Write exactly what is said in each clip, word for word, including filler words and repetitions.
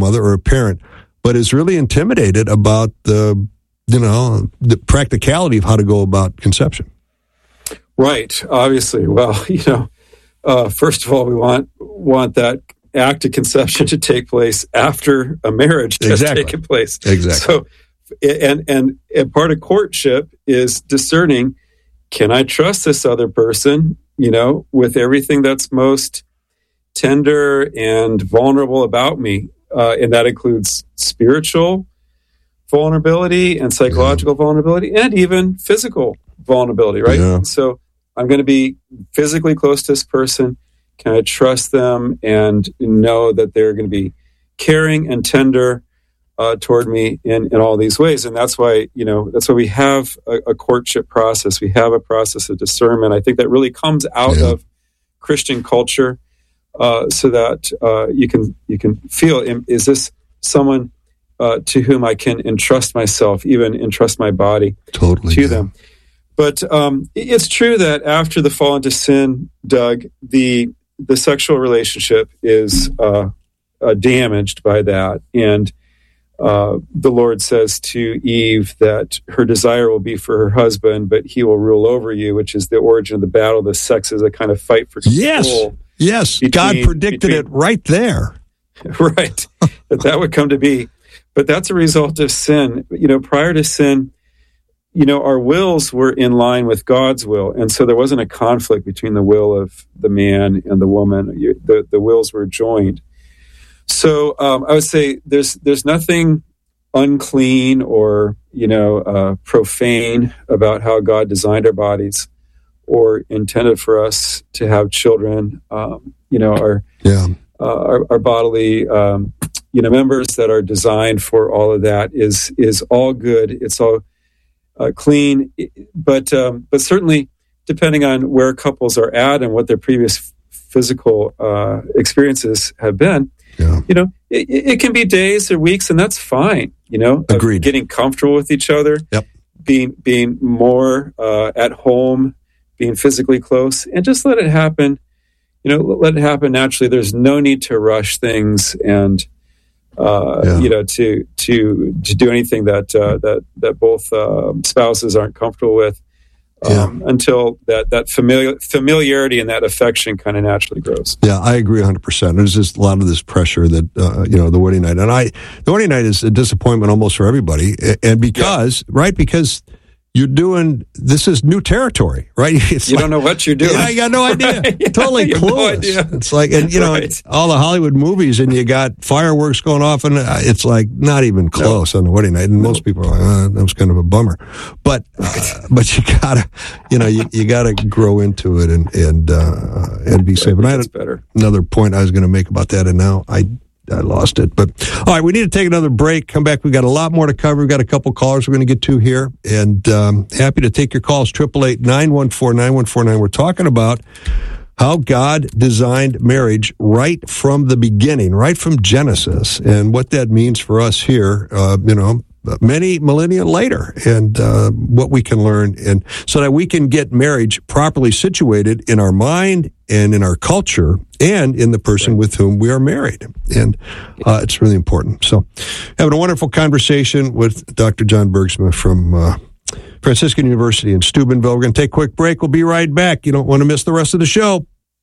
mother or a parent, but is really intimidated about the, you know, the practicality of how to go about conception. Right. Obviously. Well, you know, uh, first of all, we want want that act of conception to take place after a marriage has Exactly. taken place. Exactly. So, and, and and part of courtship is discerning, can I trust this other person, you know, with everything that's most tender and vulnerable about me? Uh, and that includes spiritual vulnerability and psychological yeah. vulnerability and even physical vulnerability, right? Yeah. So I'm going to be physically close to this person. Can I trust them and know that they're going to be caring and tender uh, toward me in, in all these ways? And that's why, you know, that's why we have a, a courtship process. We have a process of discernment. I think that really comes out yeah. of Christian culture, uh, so that uh, you can you can feel, is this someone uh, to whom I can entrust myself, even entrust my body totally to yeah. them. But um, it's true that after the fall into sin, Doug, the the sexual relationship is uh, uh, damaged by that. And uh, the Lord says to Eve that her desire will be for her husband, but he will rule over you, which is the origin of the battle. The sex is a kind of fight for control. Yes, yes. Between, God predicted between, it right there. Right, that that would come to be. But that's a result of sin. You know, prior to sin, you know, our wills were in line with God's will. And so there wasn't a conflict between the will of the man and the woman. You, the, the wills were joined. So um, I would say there's there's nothing unclean or, you know, uh, profane about how God designed our bodies or intended for us to have children. Um, you know, our, yeah. uh, our, our bodily, um, you know, members that are designed for all of that is is all good. It's all Uh, clean, but um, but certainly depending on where couples are at and what their previous f- physical uh, experiences have been, yeah. you know, it, it can be days or weeks, and that's fine. You know, agreed. Getting comfortable with each other, yep. being being more uh, at home, being physically close, and just let it happen. You know, let it happen naturally. There's no need to rush things and. Uh, yeah. You know, to to to do anything that uh, that that both uh, spouses aren't comfortable with, um, yeah. until that that familiar familiarity and that affection kind of naturally grows. Yeah, I agree one hundred percent. There's just a lot of this pressure that uh, you know the wedding night, and I the wedding night is a disappointment almost for everybody, and because yeah. right because. You're doing, this is new territory, right? It's you like, don't know what you're doing. Yeah, I got no idea. yeah, totally clueless. No it's like, and you know, right. all the Hollywood movies, and you got fireworks going off, and it's like not even close no. on the wedding night. And no. most people are like, oh, that was kind of a bummer. But, uh, but you gotta, you know, you, you gotta grow into it and, and, uh, and be safe. And I had a, better. another point I was going to make about that, and now I I lost it. But all right, we need to take another break. Come back. We've got a lot more to cover. We've got a couple callers we're going to get to here, and um, happy to take your calls. Triple eight nine one four nine one four nine. We're talking about how God designed marriage right from the beginning, right from Genesis, and what that means for us here. Uh, you know. Many millennia later, and uh, what we can learn, and so that we can get marriage properly situated in our mind and in our culture and in the person with whom we are married. And uh, it's really important. So having a wonderful conversation with Doctor John Bergsma from uh, Franciscan University in Steubenville. We're going to take a quick break. We'll be right back. You don't want to miss the rest of the show.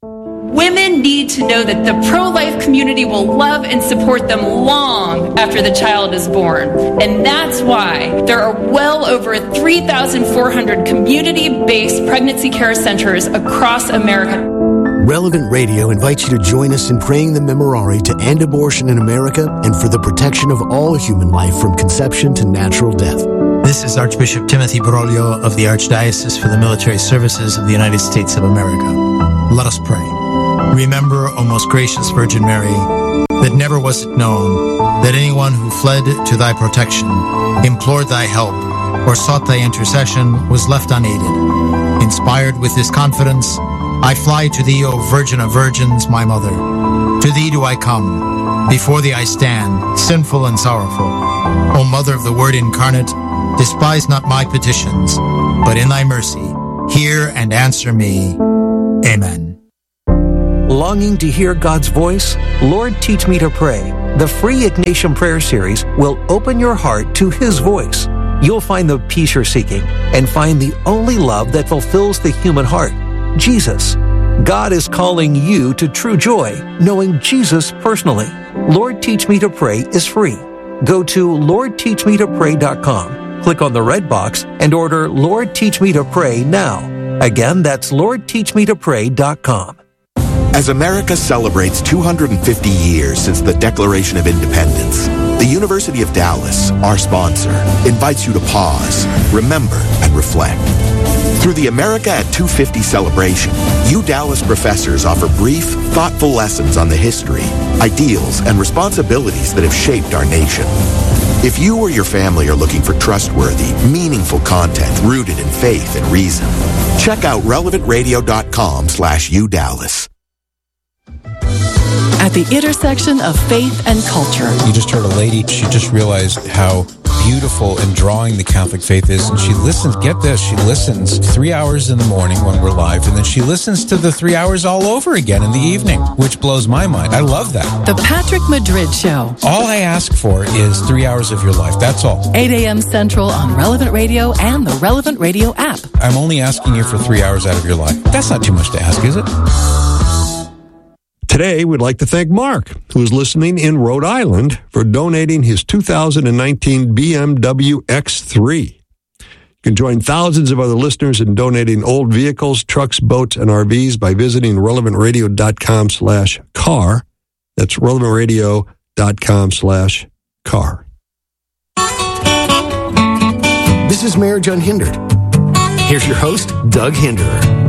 Women need to know that the pro-life community will love and support them long after the child is born. And that's why there are well over three thousand four hundred community-based pregnancy care centers across America. Relevant Radio invites you to join us in praying the Memorare to end abortion in America and for the protection of all human life from conception to natural death. This is Archbishop Timothy Broglio of the Archdiocese for the Military Services of the United States of America. Let us pray. Remember, O most gracious Virgin Mary, that never was it known that anyone who fled to thy protection, implored thy help, or sought thy intercession was left unaided. Inspired with this confidence, I fly to thee, O Virgin of Virgins, my Mother. To thee do I come. Before thee I stand, sinful and sorrowful. O Mother of the Word incarnate, despise not my petitions, but in thy mercy, hear and answer me. Amen. Longing to hear God's voice? Lord, teach me to pray. The free Ignatian Prayer Series will open your heart to His voice. You'll find the peace you're seeking and find the only love that fulfills the human heart, Jesus. God is calling you to true joy, knowing Jesus personally. Lord Teach Me to Pray is free. Go to lord teach me to pray dot com, click on the red box, and order Lord Teach Me to Pray now. Again, that's lord teach me to pray dot com. As America celebrates two hundred fifty years since the Declaration of Independence, the University of Dallas, our sponsor, invites you to pause, remember, and reflect. Through the America at two fifty celebration, U Dallas professors offer brief, thoughtful lessons on the history, ideals, and responsibilities that have shaped our nation. If you or your family are looking for trustworthy, meaningful content rooted in faith and reason, check out relevant radio dot com slash U Dallas. At the intersection of faith and culture. You just heard a lady, she just realized how beautiful and drawing the Catholic faith is, and she listens, get this, she listens three hours in the morning when we're live, and then she listens to the three hours all over again in the evening, which blows my mind. I love that. The Patrick Madrid Show. All I ask for is three hours of your life. That's all. eight a.m. Central on Relevant Radio and the Relevant Radio app. I'm only asking you for three hours out of your life. That's not too much to ask, is it? Today, we'd like to thank Mark, who is listening in Rhode Island, for donating his two thousand nineteen B M W X three. You can join thousands of other listeners in donating old vehicles, trucks, boats, and R Vs by visiting relevant radio dot com slash car. That's relevant radio dot com slash car. This is Marriage Unhindered. Here's your host, Doug Hinderer.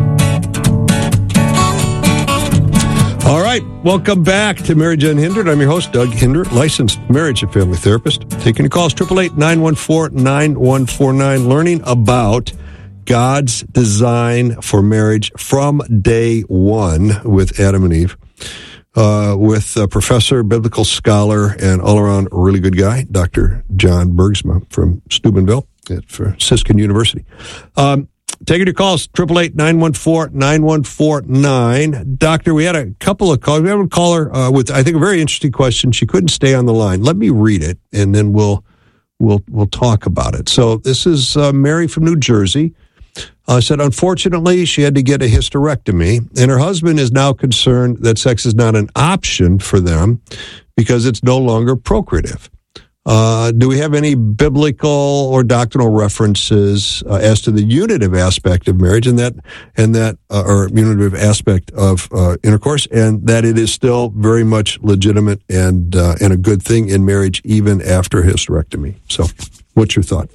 All right, welcome back to Marriage Unhindered. I'm your host, Doug Hinder, licensed marriage and family therapist. Taking your calls, eight eight eight, nine one four, nine one four nine, learning about God's design for marriage from day one with Adam and Eve, uh, with uh, professor, biblical scholar, and all-around really good guy, Doctor John Bergsma from Steubenville at Siskin University. Um, Taking your calls, eight eight eight, nine one four, nine one four nine. Doctor, we had a couple of calls. We have a caller uh, with, I think, a very interesting question. She couldn't stay on the line. Let me read it, and then we'll we'll we'll talk about it. So this is uh, Mary from New Jersey. Uh, said, unfortunately, she had to get a hysterectomy, and her husband is now concerned that sex is not an option for them because it's no longer procreative. Uh, do we have any biblical or doctrinal references uh, as to the unitive aspect of marriage and that, and that, uh, or unitive aspect of uh, intercourse, and that it is still very much legitimate and uh, and a good thing in marriage even after hysterectomy? So, what's your thought?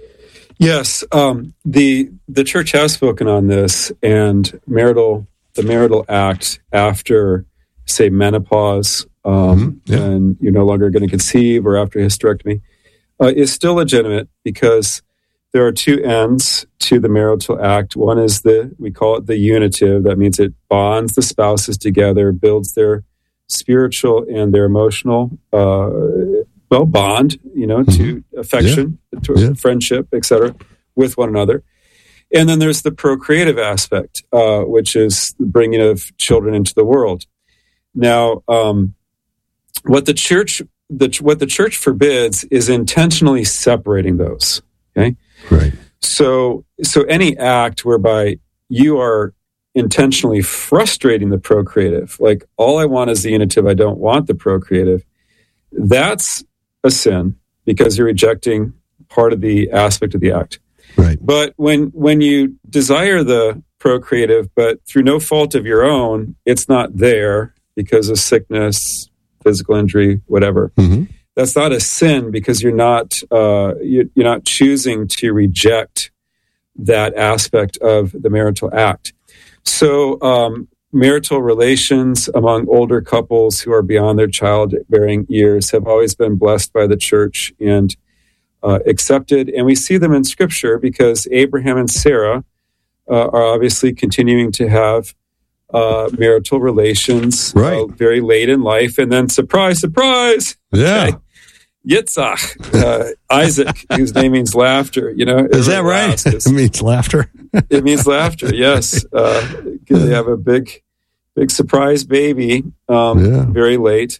Yes, um, the the church has spoken on this, and marital the marital act after, say, menopause. Um, mm-hmm. yeah. And you're no longer going to conceive, or after hysterectomy, uh, is still legitimate because there are two ends to the marital act. One is the, we call it the unitive. That means it bonds the spouses together, builds their spiritual and their emotional, uh, well, bond, you know, mm-hmm. to affection, yeah. to yeah. friendship, et cetera, with one another. And then there's the procreative aspect, uh, which is the bringing of children into the world. Now, um, What the church, the, what the church forbids is intentionally separating those. Okay, right. So, so any act whereby you are intentionally frustrating the procreative, like all I want is the unitive, I don't want the procreative, that's a sin because you're rejecting part of the aspect of the act. Right. But when when you desire the procreative, but through no fault of your own, it's not there because of sickness, physical injury, whatever. Mm-hmm. That's not a sin because you're not uh, you, you're not choosing to reject that aspect of the marital act. So um, marital relations among older couples who are beyond their childbearing years have always been blessed by the church and uh, accepted. And we see them in Scripture because Abraham and Sarah uh, are obviously continuing to have Uh, marital relations right. uh, very late in life, and then surprise, surprise, yeah, okay. Yitzhak, uh, Isaac, whose name means laughter. You know, is that right? It means laughter. It means laughter. Yes, uh, they have a big, big surprise baby, um, yeah. very late,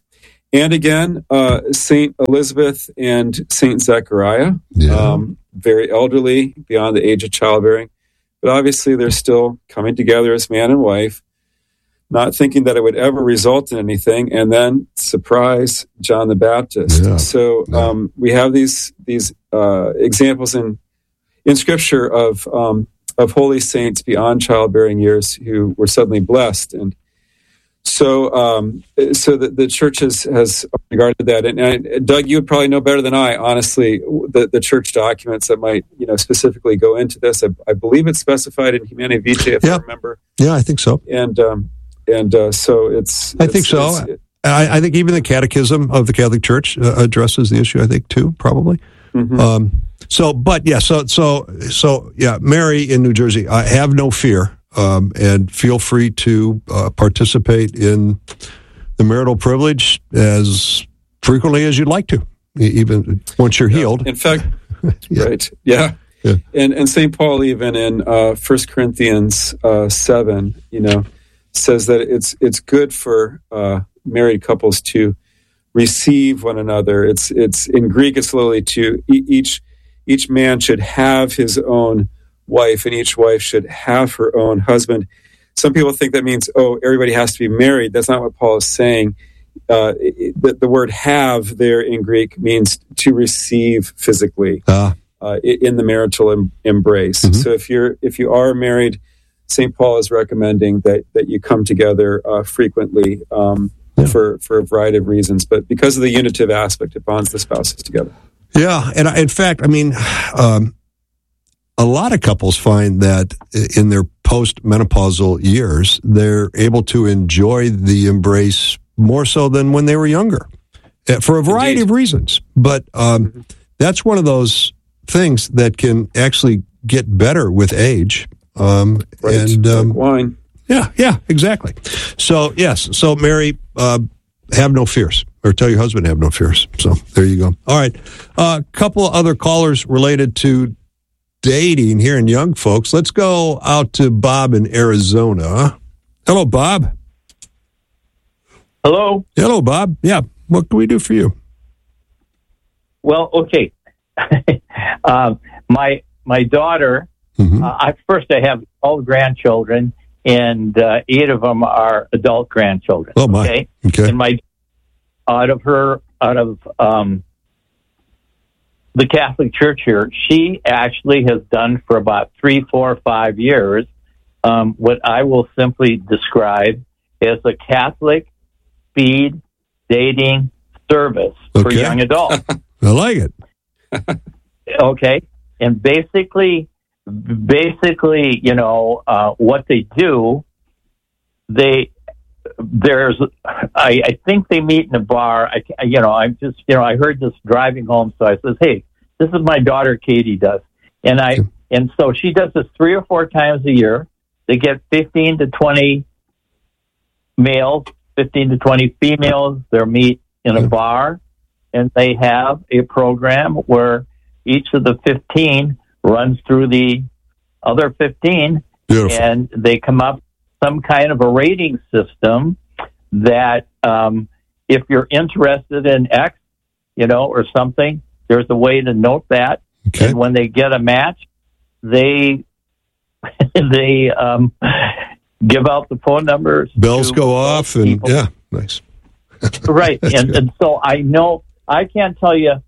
And again, uh, Saint Elizabeth and Saint Zechariah, Yeah. um, very elderly, beyond the age of childbearing. But obviously, they're still coming together as man and wife, not thinking that it would ever result in anything. And then, surprise, John the Baptist. Yeah. So Yeah. um, we have these these uh, examples in in Scripture of um, of holy saints beyond childbearing years who were suddenly blessed. And so, um, so the, the church has, has regarded that. And, and Doug, you would probably know better than I, honestly, the, the church documents that might, you know, specifically go into this. I, I believe it's specified in Humanae Vitae, if Yeah. I remember. Yeah, I think so. And um, and uh, so it's. I it's, think so. it's- I, I think even the Catechism of the Catholic Church uh, addresses the issue, I think, too, probably. Mhm. Um, so, but yeah, so, so, so, yeah, Mary in New Jersey, uh, have no fear. Um, and feel free to uh, participate in the marital privilege as frequently as you'd like to, e- even once you're healed. In fact, Yeah. right, yeah. Yeah. And and Saint Paul, even in uh, First Corinthians uh, seven, you know, says that it's it's good for uh, married couples to receive one another. It's it's in Greek. It's literally to e- each each man should have his own wife, and each wife should have her own husband. Some people think that means, oh, everybody has to be married. That's not what Paul is saying. Uh, it, the, the word have there in Greek means to receive physically Ah, uh, in the marital em- embrace. Mhm. So if you're if you are married, Saint Paul is recommending that that you come together uh, frequently um, Yeah. for for a variety of reasons. But because of the unitive aspect, it bonds the spouses together. yeah. And I- in fact, I mean, um, a lot of couples find that in their post-menopausal years, they're able to enjoy the embrace more so than when they were younger, uh, for a variety Indeed. of reasons. But um, that's one of those things that can actually get better with age. Um, Right? And Like um, wine. yeah, yeah, exactly. So yes, so Mary, uh, have no fears, or tell your husband to have no fears. So there you go. All right, a uh, couple other callers related to dating here in young folks. Let's go out to Bob in Arizona. Hello, Bob. Hello. Hello, Bob. Yeah, what can we do for you? Well, okay. um, my my daughter. Mhm. Uh, I, first, I have all grandchildren, and uh, eight of them are adult grandchildren. Oh my. Okay. Okay. And my out of her out of um, the Catholic Church here, she actually has done for about three, four, five years um, what I will simply describe as a Catholic speed dating service for Okay. young adults. I like it. Okay. And basically, basically, you know, uh, what they do, they, there's, I, I think they meet in a bar. I, you know, I'm just, you know, I heard this driving home. So I says, hey, this is my daughter, Katie does. And I, and so she does this three or four times a year. They get fifteen to twenty males, fifteen to twenty females. They'll meet in a bar, and they have a program where each of the fifteen runs through the other fifteen, Beautiful. and they come up with some kind of a rating system that um, if you're interested in X, you know, or something, there's a way to note that. Okay. And when they get a match, they they um, give out the phone numbers. Bells to go those off, and people. yeah, nice. Right. That's and, good. and so I know, I can't tell you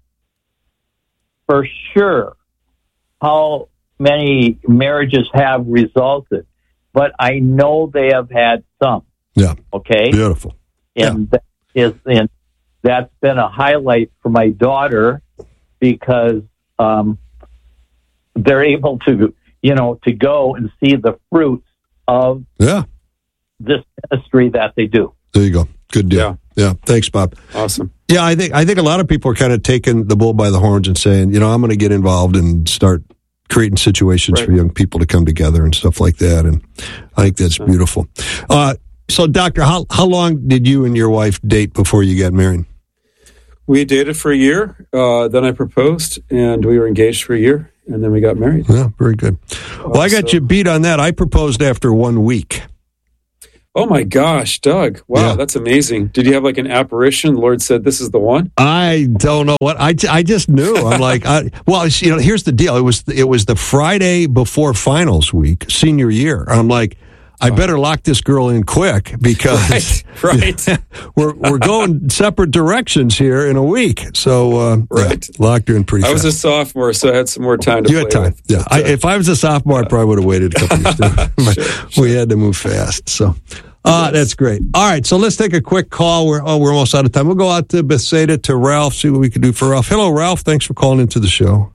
for sure how many marriages have resulted, but I know they have had some. Yeah. Okay. Beautiful. And that is, and that's been a highlight for my daughter because um, they're able to, you know, to go and see the fruits of Yeah. this ministry that they do. There you go. Good deal. Yeah. Yeah. Thanks, Bob. Awesome. Yeah, I think I think a lot of people are kind of taking the bull by the horns and saying, you know, I'm going to get involved and start creating situations Right. for young people to come together and stuff like that. And I think that's beautiful. Uh, so, Doctor, how how long did you and your wife date before you got married? We dated for a year. Uh, then I proposed, and we were engaged for a year, and then we got married. Yeah, very good. Well, I got so- you beat on that. I proposed after one week. Oh my gosh, Doug! Wow, yeah. That's amazing. Did you have like an apparition? The Lord said, "This is the one." I don't know what I, I just knew. I'm like, I, well, you know, here's the deal. It was it was the Friday before finals week, senior year. I'm like, I better lock this girl in quick because right, right. we're we're going separate directions here in a week. So uh, right, yeah, locked her in pretty. I fast. was a sophomore, so I had some more time to. You play had time, with, yeah. But, I, uh, if I was a sophomore, I probably would have waited a couple years. Too. sure, sure. We had to move fast, so. Uh, that's great. All right, so let's take a quick call. We're oh, we're almost out of time. We'll go out to Bethsaida to Ralph, see what we can do for Ralph. Hello, Ralph. Thanks for calling into the show.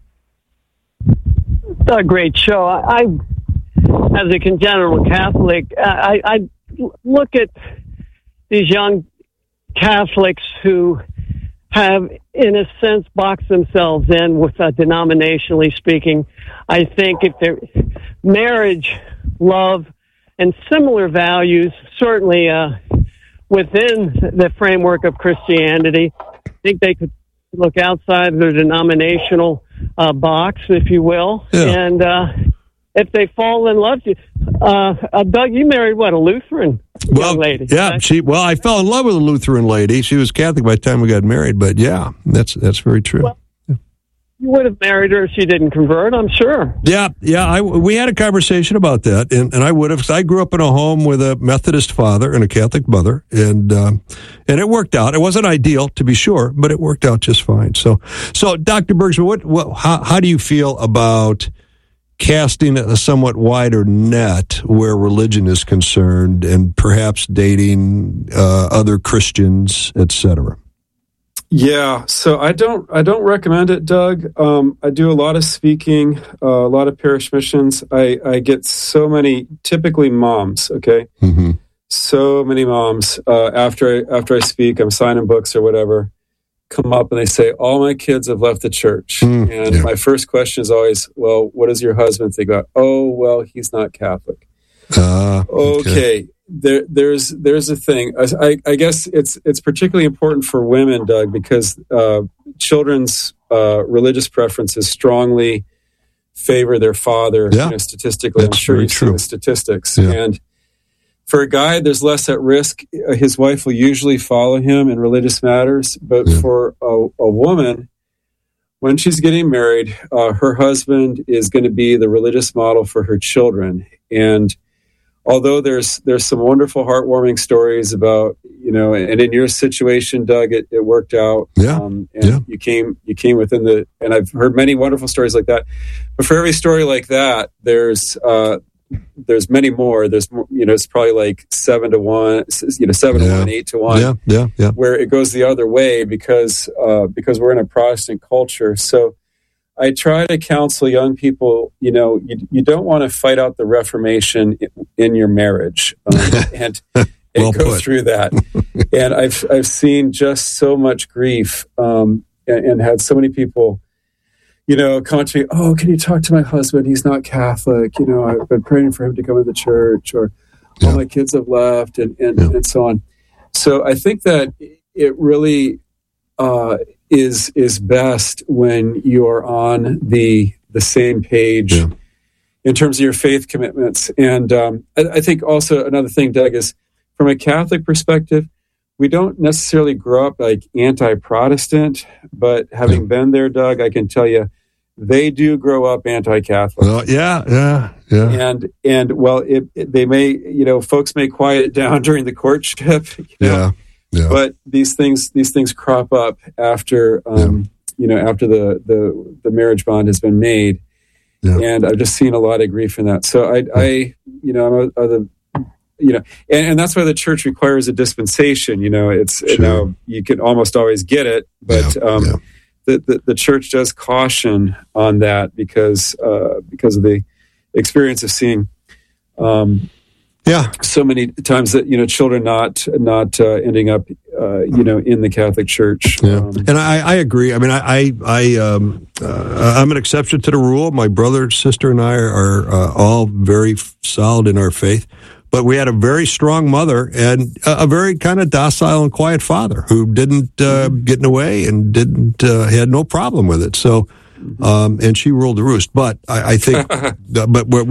A great show. I, I as a congenital Catholic, I, I look at these young Catholics who have, in a sense, boxed themselves in with uh, denominationally speaking. I think if they're marriage, love, and similar values, certainly uh, within the framework of Christianity, I think they could look outside their denominational uh, box, if you will. Yeah. And uh, if they fall in love, uh, uh, Doug, you married, what, a Lutheran well, young lady? Yeah, right? she. Well, I fell in love with a Lutheran lady. She was Catholic by the time we got married, but yeah, that's that's very true. Well, you would have married her if she didn't convert, I'm sure. Yeah, yeah. I, we had a conversation about that, and, and I would have. Cause I grew up in a home with a Methodist father and a Catholic mother, and um, and it worked out. It wasn't ideal, to be sure, but it worked out just fine. So, so Doctor Bergsman, what, what, how, how do you feel about casting a somewhat wider net where religion is concerned, and perhaps dating uh, other Christians, et cetera? Yeah, so I don't I don't recommend it, Doug. Um, I do a lot of speaking, uh, a lot of parish missions. I, I get so many, typically moms, okay? Mm-hmm. So many moms, uh, after I, after I speak, I'm signing books or whatever, come up and they say, all my kids have left the church. Mm, and yeah. my first question is always, well, what does your husband think about? Oh, well, he's not Catholic. Uh, okay. okay. There, there's, there's a thing. I, I guess it's, it's particularly important for women, Doug, because uh, children's uh, religious preferences strongly favor their father. Yeah, you know, statistically, that's I'm sure very you've true. seen the statistics. Yeah. And for a guy, there's less at risk. His wife will usually follow him in religious matters, but Yeah. for a, a woman, when she's getting married, uh, her husband is going to be the religious model for her children. And although there's there's some wonderful, heartwarming stories about, you know, and in your situation, Doug, it, it worked out. Yeah. Um, and Yeah. you came you came within the, and I've heard many wonderful stories like that. But for every story like that, there's uh, there's many more. There's more, you know, it's probably like seven to one, you know, seven Yeah. to one, eight to one. Yeah, yeah, yeah. Where it goes the other way because uh, because we're in a Protestant culture. So I try to counsel young people, you know, you, you don't want to fight out the Reformation in, in your marriage um, and, and Well go put. through that. And I've I've seen just so much grief um, and, and had so many people, you know, come to me, oh, can you talk to my husband? He's not Catholic. You know, I've been praying for him to come to the church, or Yeah. all my kids have left, and, and, Yeah. and so on. So I think that it really uh, is is best when you are on the the same page Yeah. in terms of your faith commitments. And um, I, I think also another thing, Doug, is from a Catholic perspective, we don't necessarily grow up like anti-Protestant, but having Yeah. been there, Doug, I can tell you, they do grow up anti-Catholic. Well, yeah, yeah, yeah. And and well, it, it, they may, you know, folks may quiet it down during the courtship, you know, Yeah. Yeah. but these things these things crop up after um, you know after the, the the marriage bond has been made, Yeah. and I've just seen a lot of grief in that. So I I you know I'm a, a the you know and, and that's why the church requires a dispensation. You know, it's Sure. now you can almost always get it, but Yeah, um, yeah. The, the the church does caution on that because uh, because of the experience of seeing. Um, Yeah. so many times that, you know, children not not uh, ending up, uh, you know, in the Catholic Church. Yeah, Um, and I, I agree. I mean, I, I, I um, uh, I'm an exception to the rule. My brother, sister, and I are uh, all very f- solid in our faith, but we had a very strong mother and a, a very kind of docile and quiet father who didn't uh, get in the way and didn't uh, had no problem with it. So. Um, and she ruled the roost. But I, I think, but we're, we're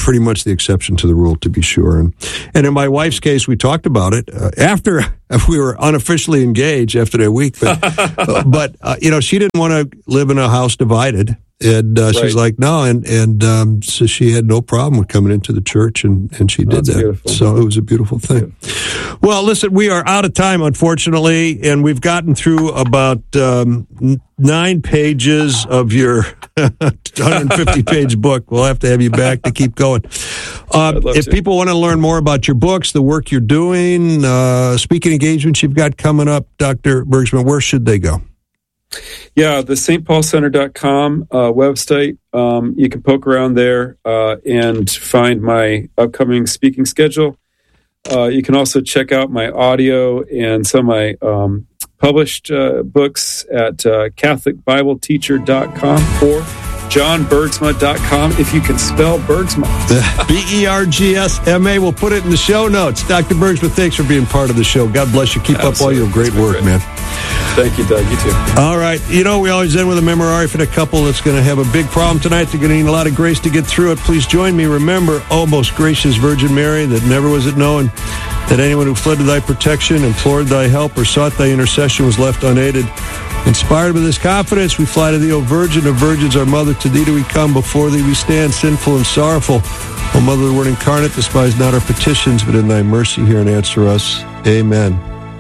pretty much the exception to the rule, to be sure. And, and in my wife's case, we talked about it uh, after we were unofficially engaged after that week. But, uh, but uh, you know, she didn't want to live in a house divided. And uh, right. she's like, no, and and um, so she had no problem with coming into the church, and, and she did That's that. Beautiful. So it was a beautiful thing. Beautiful. Well, listen, we are out of time, unfortunately, and we've gotten through about um, nine pages of your one hundred fifty page book. We'll have to have you back to keep going. Uh, if to. people want to learn more about your books, the work you're doing, uh, speaking engagements you've got coming up, Doctor Bergsman, where should they go? Yeah, the S T Paul Center dot com uh, website. Um, you can poke around there uh, and find my upcoming speaking schedule. Uh, you can also check out my audio and some of my um, published uh, books at uh, Catholic Bible Teacher dot com or John Bergsma dot com, if you can spell Bergsma. B E R G S M A. We'll put it in the show notes. Doctor Bergsma, thanks for being part of the show. God bless you. Keep Absolutely. up all your great work, great. man. Thank you, Doug. You too. All right. You know, we always end with a memorare for the couple that's going to have a big problem tonight. They're going to need a lot of grace to get through it. Please join me. Remember, oh, most gracious Virgin Mary, that never was it known that anyone who fled to thy protection, implored thy help, or sought thy intercession was left unaided. Inspired by this confidence, we fly to thee, O Virgin of Virgins, our Mother. To thee do we come, before thee we stand, sinful and sorrowful. O Mother of the Word incarnate, despise not our petitions, but in thy mercy hear and answer us. Amen.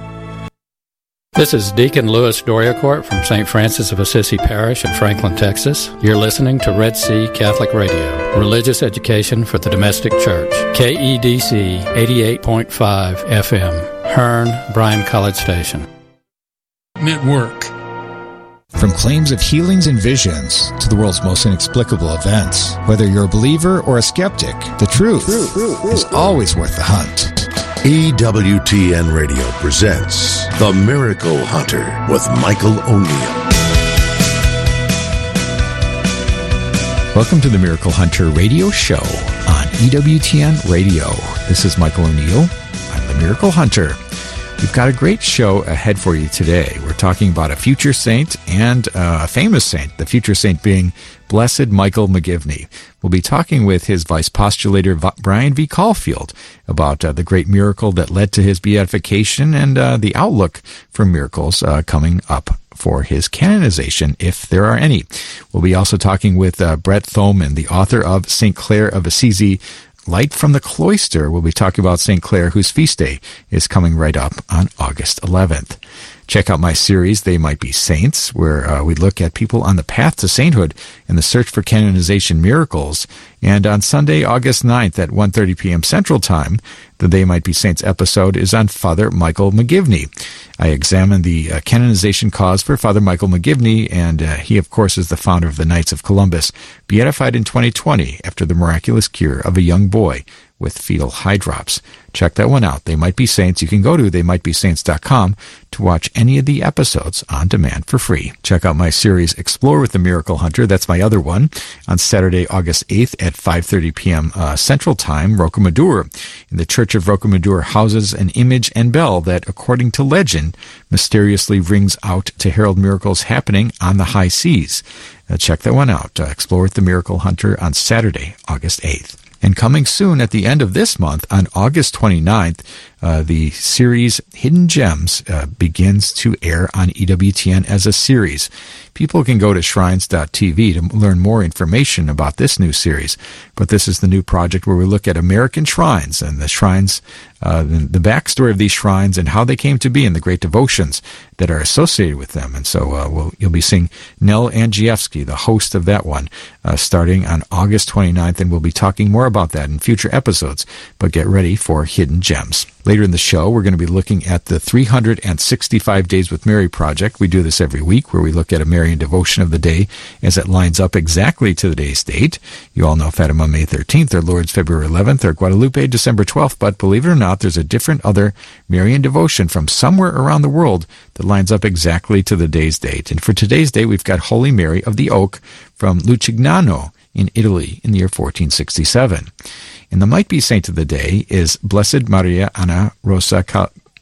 This is Deacon Louis Doriacourt from Saint Francis of Assisi Parish in Franklin, Texas. You're listening to Red Sea Catholic Radio, religious education for the domestic church. K E D C eighty-eight point five F M, Hearn, Bryan College Station. Network. From claims of healings and visions to the world's most inexplicable events, whether you're a believer or a skeptic, the truth is always worth the hunt. E W T N Radio presents The Miracle Hunter with Michael O'Neill. Welcome to the Miracle Hunter radio show on E W T N Radio. This is Michael O'Neill. I'm the Miracle Hunter. We've got a great show ahead for you today. We're talking about a future saint and uh, a famous saint, the future saint being Blessed Michael McGivney. We'll be talking with his vice postulator, Brian V. Caulfield, about uh, the great miracle that led to his beatification and uh, the outlook for miracles uh, coming up for his canonization, if there are any. We'll be also talking with uh, Brett Thoman, the author of Saint Clare of Assisi, Light from the Cloister. We'll be talking about Saint Clare, whose feast day is coming right up on August eleventh. Check out my series, They Might Be Saints, where uh, we look at people on the path to sainthood in the search for canonization miracles. And on Sunday, August ninth at one thirty p.m. Central Time, the They Might Be Saints episode is on Father Michael McGivney. I examine the uh, canonization cause for Father Michael McGivney, and uh, he, of course, is the founder of the Knights of Columbus, beatified in twenty twenty after the miraculous cure of a young boy with fetal eye drops. Check that one out. They Might Be Saints. You can go to they might be saints dot com to watch any of the episodes on demand for free. Check out my series, Explore with the Miracle Hunter. That's my other one, on Saturday, August eighth at five thirty p.m. Uh, Central Time, Rocamadour. In the Church of Rocamadour houses an image and bell that, according to legend, mysteriously rings out to herald miracles happening on the high seas. Uh, check that one out. Uh, Explore with the Miracle Hunter on Saturday, August eighth. And coming soon at the end of this month, on August twenty-ninth, uh, the series Hidden Gems uh, begins to air on E W T N as a series. People can go to shrines dot t v to learn more information about this new series. But this is the new project where we look at American shrines and the shrines, uh, the, the backstory of these shrines and how they came to be and the great devotions that are associated with them. And so uh, we'll, you'll be seeing Nell Andrzejewski, the host of that one, uh, starting on August twenty-ninth, and we'll be talking more about that in future episodes. But get ready for Hidden Gems. Later in the show, we're going to be looking at the three hundred sixty-five Days with Mary project. We do this every week, where we look at a Marian devotion of the day as it lines up exactly to the day's date. You all know Fatima May thirteenth, or Lourdes February eleventh, or Guadalupe December twelfth, but believe it or not, there's a different other Marian devotion from somewhere around the world that lines up exactly to the day's date. And for today's day, we've got Holy Mary of the Oak from Lucignano in Italy in the year fourteen sixty-seven. And the might-be saint of the day is Blessed Maria Anna Rosa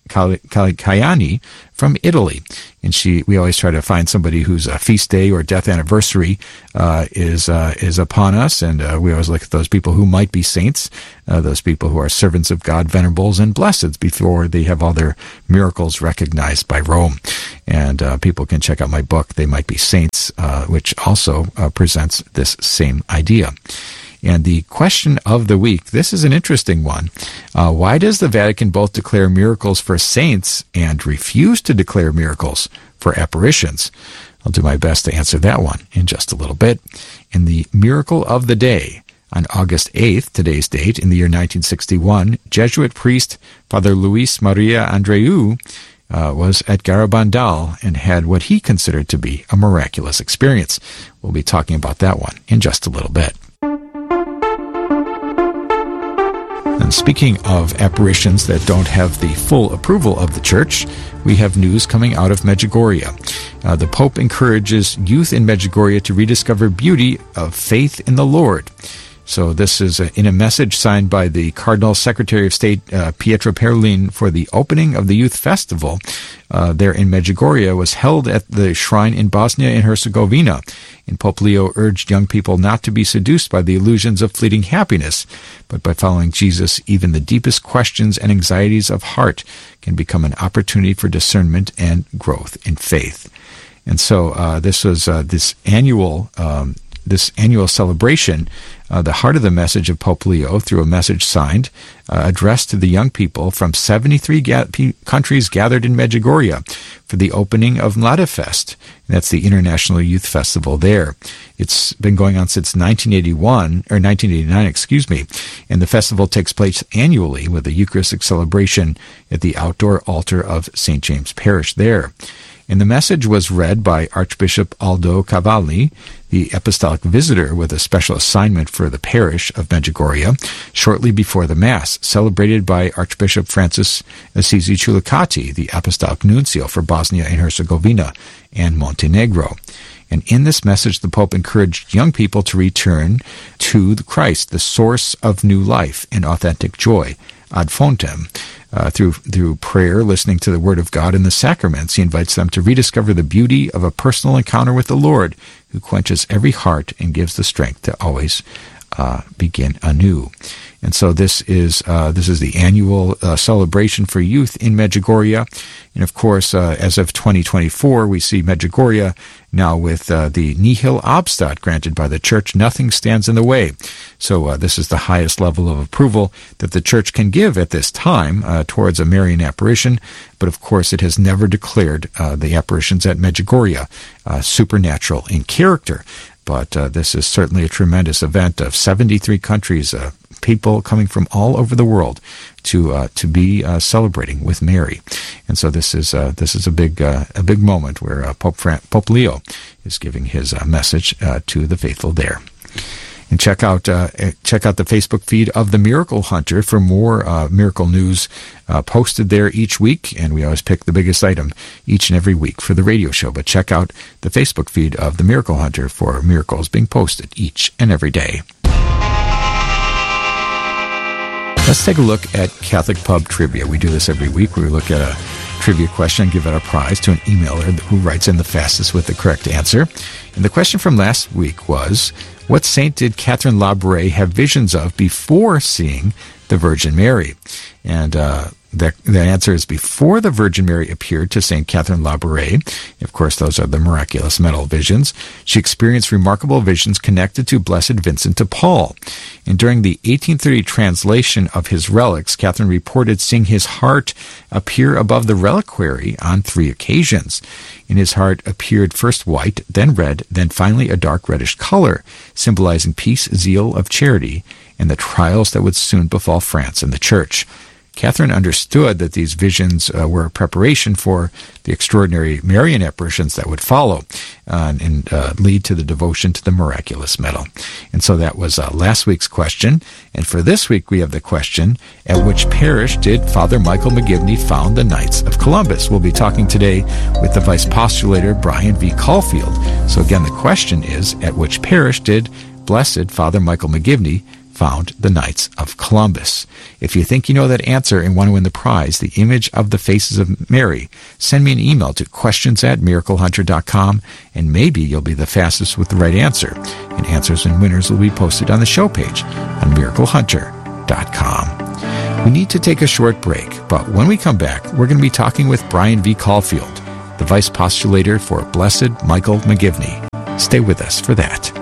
Calicaiani from Italy. And she, we always try to find somebody whose uh, feast day or death anniversary uh, is uh, is upon us, and uh, we always look at those people who might be saints, uh, those people who are servants of God, venerables, and blesseds before they have all their miracles recognized by Rome. And uh, people can check out my book, They Might Be Saints, uh, which also uh, presents this same idea. And the question of the week, this is an interesting one. Uh, why does the Vatican both declare miracles for saints and refuse to declare miracles for apparitions? I'll do my best to answer that one in just a little bit. In the miracle of the day, on August eighth, today's date, in the year nineteen sixty-one, Jesuit priest Father Luis Maria Andreu uh, was at Garabandal and had what he considered to be a miraculous experience. We'll be talking about that one in just a little bit. And speaking of apparitions that don't have the full approval of the Church, we have news coming out of Medjugorje. Uh, the Pope encourages youth in Medjugorje to rediscover beauty of faith in the Lord. So this is a, in a message signed by the Cardinal Secretary of State uh, Pietro Parolin for the opening of the Youth Festival uh, there in Medjugorje was held at the shrine in Bosnia and Herzegovina. And Pope Leo urged young people not to be seduced by the illusions of fleeting happiness, but by following Jesus, even the deepest questions and anxieties of heart can become an opportunity for discernment and growth in faith. And so uh, this was uh, this annual um, this annual celebration, uh, the heart of the message of Pope Leo, through a message signed, uh, addressed to the young people from seventy-three ga- p- countries gathered in Medjugorje for the opening of Mladefest. That's the International Youth Festival there. It's been going on since nineteen eighty-one, or nineteen eighty-nine, excuse me, and the festival takes place annually with a Eucharistic celebration at the outdoor altar of Saint James Parish there. And the message was read by Archbishop Aldo Cavalli, the apostolic visitor with a special assignment for the parish of Medjugorje, shortly before the Mass, celebrated by Archbishop Francis Assisi Chulukati, the apostolic nuncio for Bosnia and Herzegovina and Montenegro. And in this message, the Pope encouraged young people to return to the Christ, the source of new life and authentic joy, ad fontem. Uh, through through prayer, listening to the Word of God, and the sacraments, he invites them to rediscover the beauty of a personal encounter with the Lord, who quenches every heart and gives the strength to always uh, begin anew. And so this is uh, this is the annual uh, celebration for youth in Medjugorje. And of course, uh, as of twenty twenty-four, we see Medjugorje now with uh, the Nihil Obstat granted by the Church. Nothing stands in the way. So uh, this is the highest level of approval that the Church can give at this time uh, towards a Marian apparition. But of course, it has never declared uh, the apparitions at Medjugorje uh, supernatural in character. But uh, this is certainly a tremendous event of seventy-three countries, uh, people coming from all over the world to uh, to be uh, celebrating with Mary, and so this is uh, this is a big uh, a big moment where uh, Pope Fran- Pope Leo is giving his uh, message uh, to the faithful there. And check out uh, check out the Facebook feed of the Miracle Hunter for more uh, miracle news uh, posted there each week. And we always pick the biggest item each and every week for the radio show. But check out the Facebook feed of the Miracle Hunter for miracles being posted each and every day. Let's take a look at Catholic Pub Trivia. We do this every week where we look at a trivia question and give out a prize to an emailer who writes in the fastest with the correct answer. And the question from last week was, what saint did Catherine Labouré have visions of before seeing the Virgin Mary? And uh, the, the answer is before the Virgin Mary appeared to Saint Catherine Labouré. Of course, those are the miraculous medal visions. She experienced remarkable visions connected to Blessed Vincent de Paul. And during the eighteen thirty translation of his relics, Catherine reported seeing his heart appear above the reliquary on three occasions. And his heart appeared first white, then red, then finally a dark reddish color, symbolizing peace, zeal of charity, and the trials that would soon befall France and the Church. Catherine understood that these visions uh, were a preparation for the extraordinary Marian apparitions that would follow uh, and uh, lead to the devotion to the miraculous medal. And so that was uh, last week's question. And for this week, we have the question, at which parish did Father Michael McGivney found the Knights of Columbus? We'll be talking today with the Vice Postulator, Brian V. Caulfield. So again, the question is, at which parish did Blessed Father Michael McGivney found the Knights of Columbus? If you think you know that answer and want to win the prize, the image of the faces of Mary, send me an email to questions at miracle hunter dot com, and maybe you'll be the fastest with the right answer. And answers and winners will be posted on the show page on miracle hunter dot com. We need to take a short break, but when we come back, we're going to be talking with Brian V. Caulfield, the vice postulator for Blessed Michael McGivney. Stay with us for that.